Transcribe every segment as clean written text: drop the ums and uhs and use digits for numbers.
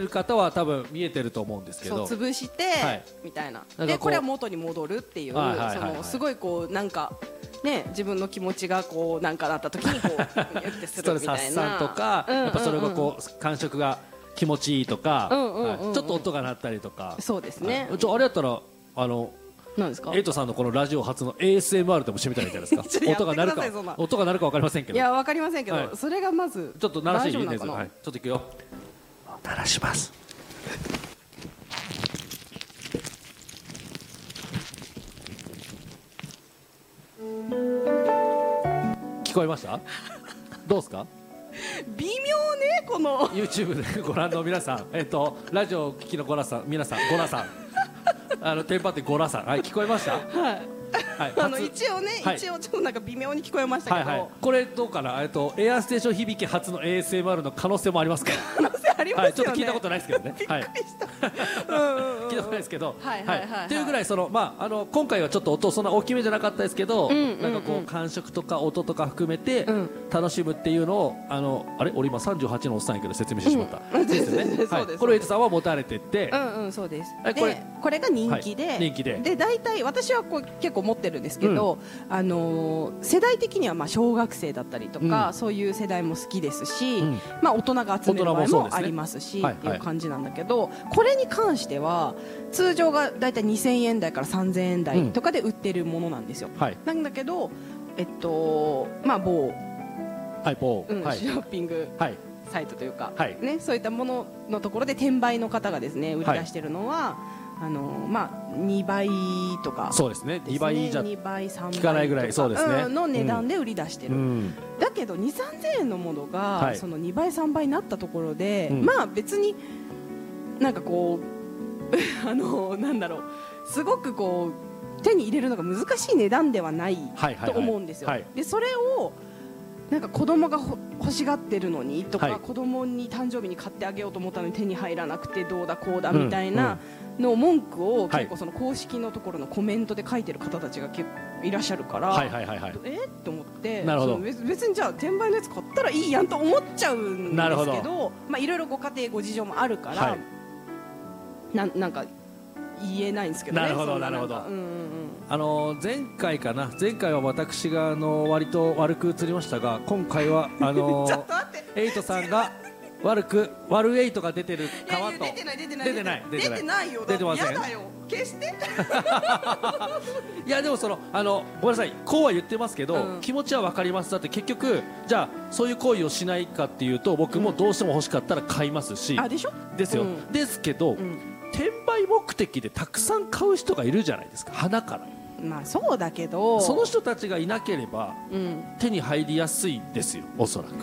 る方は多分見えてると思うんですけど、 潰して、はい、みたいな。でこれは元に戻るっていう、すごいこうなんかね、自分の気持ちがこうなんかなった時にこう言ってするみたいな。ストレス発散とか、やっぱそれがこう感触が気持ちいいとか、ちょっと音が鳴ったりとか。そうですね。あれやったらなんですか。エイトさんのこのラジオ初の ASMR でもしてみたらいいじゃないですか。音が鳴るか分かりませんけど。いや分かりませんけど、それがまずちょっと鳴らしていいですか。はい、ちょっといくよ。鳴らします。聞こえました？どうですか？ 微妙ね、この YouTube でご覧の皆さん、ラジオを聞きのゴラさん、皆さんゴラさん、テンパってゴラさん、はい、聞こえました？ はい。一応ね、一応ちょっとなんか微妙に聞こえましたけど、 これどうかな、エアステーション響き初の ASMR の可能性もありますか？ 可能性ありますよね。 ちょっと聞いたことないですけどね。 びっくりした。 聞いたことないですけど、っていうぐらい今回はちょっと音そんな大きめじゃなかったですけど、なんかこう感触とか音とか含めて楽しむっていうのを俺今38のおっさんやけど説明してしまった。ですよね。これエイトさんは持たれてて、 そうです。でこれが人気で、大体私は結構持ってるんですけど、世代的には小学生だったりとかそういう世代も好きですし、大人が集める場合もありますしっていう感じなんだけど、これに関しては通常が大体2000円台から3000円台とかで売ってるものなんですよ。なんだけど某ショッピングサイトというかそういったもののところで転売の方がですね売り出してるのは2倍とか、 そうですね、2倍じゃ 2倍3倍効かないぐらい、そうですね、 の値段で売り出してる。だけど2、3000円のものがその2倍3倍になったところで、別になんかこうなんだろう、すごくこう手に入れるのが難しい値段ではないと思うんですよ。でそれをなんか子供が欲しがってるのにとか、子供に誕生日に買ってあげようと思ったのに手に入らなくてどうだこうだみたいなの文句を結構その公式のところのコメントで書いてる方たちが結構いらっしゃるから、と思って、別にじゃあ転売のやつ買ったらいいやんと思っちゃうんですけど、いろいろご家庭ご事情もあるから、なんか言えないんですけどね。 なるほどなるほど。前回は私が割と悪く映りましたが、今回はエイトさんが悪エイトが出てる川と。出てないよ。出てません。やだよ、消して。 いやでもごめんなさい、こうは言ってますけど、気持ちは分かります。だって結局じゃあそういう行為をしないかっていうと、僕もどうしても欲しかったら買いますし、ですよ。ですけど転売目的でたくさん買う人がいるじゃないですか、花から。 そうだけど、 その人たちがいなければ手に入りやすいですよ、おそらく。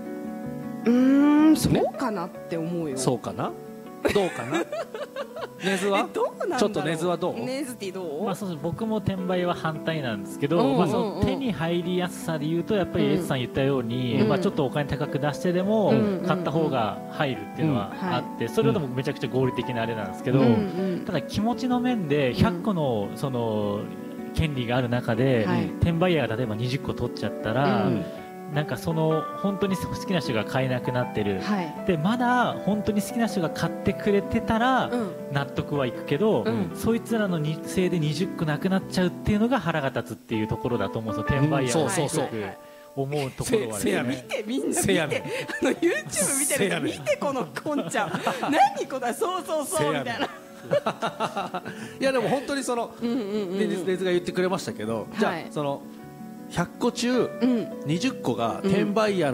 そうかなって思うよ。 そうかな、どうかな。根津はちょっと根津はどう？ 根津ってどう？ そうです。僕も転売は反対なんですけど、その手に入りやすさでいうと、やっぱりエイトさん言ったように、ちょっとお金高く出してでも買った方が入るっていうのはあって、それはでもめちゃくちゃ合理的なあれなんですけど、ただ気持ちの面で100個のその権利がある中で、転売ヤーが例えば20個取っちゃったら、なんか本当に好きな人が買えなくなってる、でまだ本当に好きな人が買ってくれてたら納得はいくけど、そいつらのせいで20個なくなっちゃうっていうのが腹が立つっていうところだと思うんですよ、転売ヤーがすごく思うところはですね。 見て、みんな見て、YouTube 見てる人見て、このこんちゃん何これ、そうみたいな。 いやでも本当にレズが言ってくれましたけど、じゃあ100個中20個が転売ヤーの